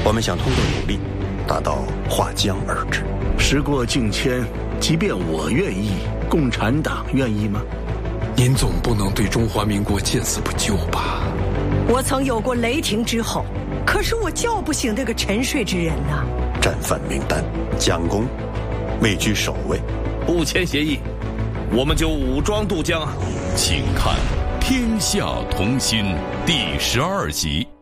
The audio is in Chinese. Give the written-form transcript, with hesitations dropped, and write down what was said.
我们想通过努力，达到划江而治。 时过境迁，即便我愿意，共产党愿意吗？ 您总不能对中华民国见死不救吧？ 我曾有过雷霆之后，可是我叫不醒那个沉睡之人呐。 战犯名单，蒋公位居首位。 不签协议，我们就武装渡江。 请看《天下同心》第12集。